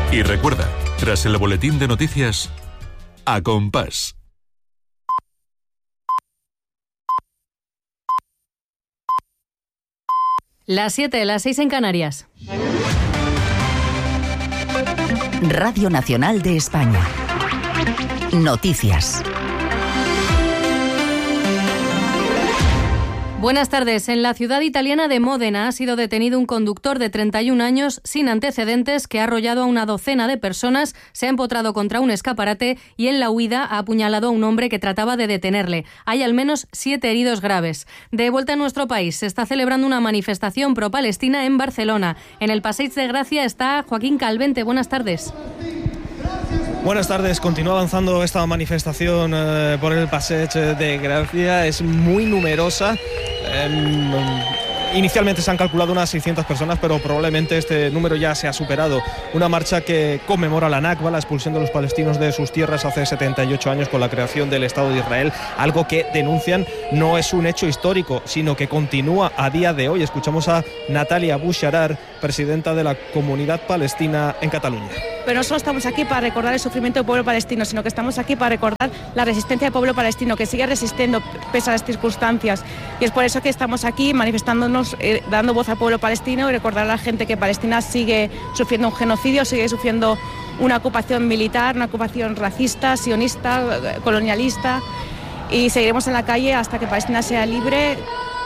Y recuerda, tras el boletín de noticias, A Compás. Las 7, las 6 en Canarias. Radio Nacional de España. Noticias. Buenas tardes. En la ciudad italiana de Módena ha sido detenido un conductor de 31 años sin antecedentes que ha arrollado a una docena de personas, se ha empotrado contra un escaparate y en la huida ha apuñalado a un hombre que trataba de detenerle. Hay al menos 7 heridos graves. De vuelta a nuestro país, se está celebrando una manifestación pro-palestina en Barcelona. En el Passeig de Gràcia está Joaquín Calvente. Buenas tardes. Buenas tardes. Continúa avanzando esta manifestación por el Passeig de Gràcia. Es muy numerosa. Inicialmente se han calculado unas 600 personas, pero probablemente este número ya se ha superado. Una marcha que conmemora la Nakba, la expulsión de los palestinos de sus tierras hace 78 años con la creación del Estado de Israel, algo que denuncian no es un hecho histórico, sino que continúa a día de hoy. Escuchamos a Natalia Boucharar, presidenta de la Comunidad Palestina en Cataluña. Pero no solo estamos aquí para recordar el sufrimiento del pueblo palestino, sino que estamos aquí para recordar la resistencia del pueblo palestino, que sigue resistiendo pese a las circunstancias. Y es por eso que estamos aquí manifestándonos, dando voz al pueblo palestino y recordar a la gente que Palestina sigue sufriendo un genocidio, sigue sufriendo una ocupación militar, una ocupación racista, sionista, colonialista, y seguiremos en la calle hasta que Palestina sea libre.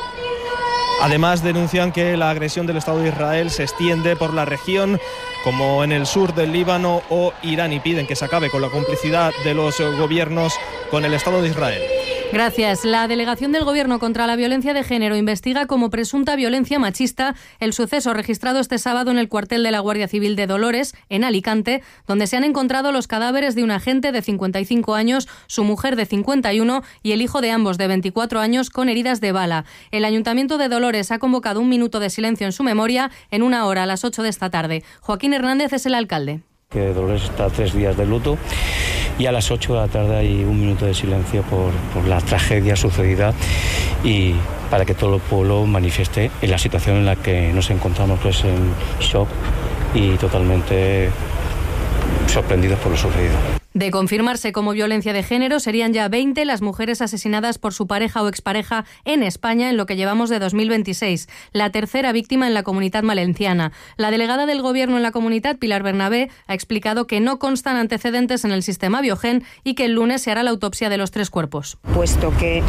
Además, denuncian que la agresión del Estado de Israel se extiende por la región, como en el sur del Líbano o Irán, y piden que se acabe con la complicidad de los gobiernos con el Estado de Israel. Gracias. La Delegación del Gobierno contra la Violencia de Género investiga como presunta violencia machista el suceso registrado este sábado en el cuartel de la Guardia Civil de Dolores, en Alicante, donde se han encontrado los cadáveres de un agente de 55 años, su mujer de 51 y el hijo de ambos de 24 años con heridas de bala. El Ayuntamiento de Dolores ha convocado un minuto de silencio en su memoria en una hora a las 8 de esta tarde. Joaquín Hernández es el alcalde. Que Dolores está 3 días de luto y a las 8 de la tarde hay un minuto de silencio por la tragedia sucedida y para que todo el pueblo manifieste en la situación en la que nos encontramos, pues en shock y totalmente sorprendidos por lo sucedido. De confirmarse como violencia de género, serían ya 20 las mujeres asesinadas por su pareja o expareja en España en lo que llevamos de 2026, la tercera víctima en la Comunitat Valenciana. La delegada del Gobierno en la Comunidad, Pilar Bernabé, ha explicado que no constan antecedentes en el sistema Biogen y que el lunes se hará la autopsia de los 3 cuerpos. Puesto que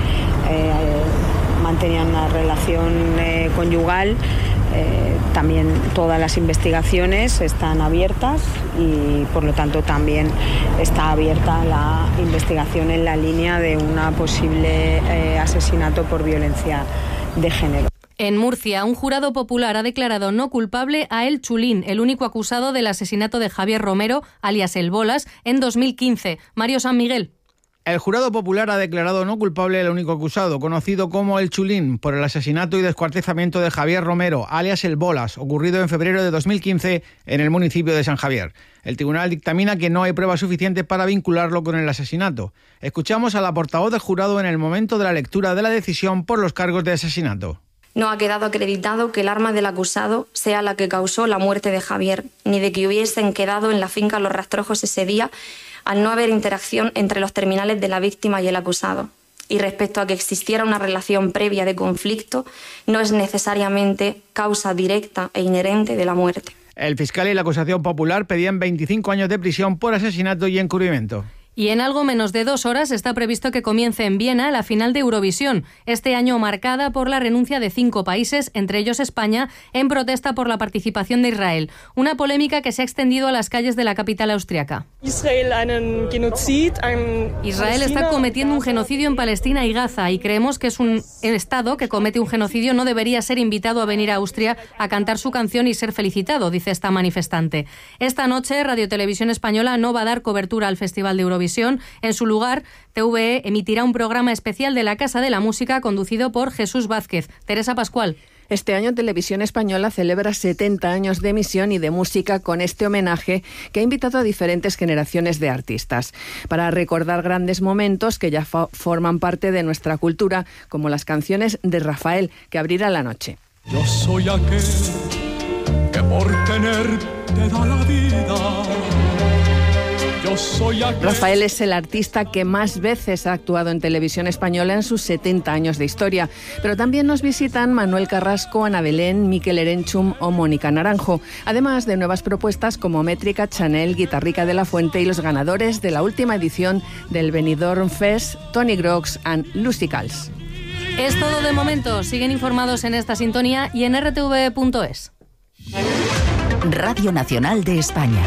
mantenían una relación conyugal, también todas las investigaciones están abiertas y por lo tanto también está abierta la investigación en la línea de un posible asesinato por violencia de género. En Murcia, un jurado popular ha declarado no culpable a El Chulín, el único acusado del asesinato de Javier Romero, alias El Bolas, en 2015. Mario San Miguel. El jurado popular ha declarado no culpable al único acusado, conocido como El Chulín, por el asesinato y descuartizamiento de Javier Romero, alias El Bolas, ocurrido en febrero de 2015 en el municipio de San Javier. El tribunal dictamina que no hay pruebas suficientes para vincularlo con el asesinato. Escuchamos a la portavoz del jurado en el momento de la lectura de la decisión por los cargos de asesinato. No ha quedado acreditado que el arma del acusado sea la que causó la muerte de Javier, ni de que hubiesen quedado en la finca Los Rastrojos ese día, al no haber interacción entre los terminales de la víctima y el acusado. Y respecto a que existiera una relación previa de conflicto, no es necesariamente causa directa e inherente de la muerte. El fiscal y la acusación popular pedían 25 años de prisión por asesinato y encubrimiento. Y en algo menos de 2 horas está previsto que comience en Viena la final de Eurovisión, este año marcada por la renuncia de 5 países, entre ellos España, en protesta por la participación de Israel. Una polémica que se ha extendido a las calles de la capital austriaca. Israel está cometiendo un genocidio en Palestina y Gaza y creemos que es un Estado que comete un genocidio no debería ser invitado a venir a Austria a cantar su canción y ser felicitado, dice esta manifestante. Esta noche Radio Televisión Española no va a dar cobertura al Festival de Eurovisión. En su lugar, TVE emitirá un programa especial de la Casa de la Música conducido por Jesús Vázquez. Teresa Pascual. Este año Televisión Española celebra 70 años de emisión y de música con este homenaje que ha invitado a diferentes generaciones de artistas para recordar grandes momentos que ya forman parte de nuestra cultura, como las canciones de Rafael, que abrirá la noche. Yo soy aquel que por tener te da la vida. Yo soy aquel... Rafael es el artista que más veces ha actuado en televisión española en sus 70 años de historia. Pero también nos visitan Manuel Carrasco, Ana Belén, Mikel Erenchum o Mónica Naranjo. Además de nuevas propuestas como Métrica, Chanel, Guitarrica de la Fuente y los ganadores de la última edición del Benidorm Fest, Tony Grox and Lusicals. Es todo de momento. Siguen informados en esta sintonía y en rtv.es. Radio Nacional de España.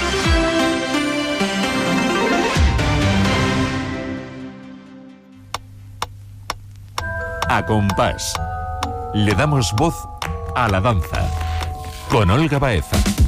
A compás. Le damos voz a la danza. Con Olga Baeza.